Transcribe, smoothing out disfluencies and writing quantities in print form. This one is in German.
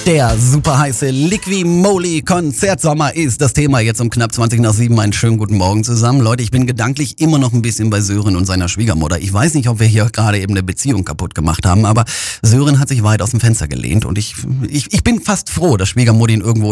Der super heiße Liqui Moly Konzertsommer ist das Thema jetzt um knapp 20 nach 7. Einen schönen guten Morgen zusammen. Leute, ich bin gedanklich immer noch ein bisschen bei Sören und seiner Schwiegermutter. Ich weiß nicht, ob wir hier gerade eben eine Beziehung kaputt gemacht haben, aber Sören hat sich weit aus dem Fenster gelehnt und ich bin fast froh, dass Schwiegermutter ihn irgendwo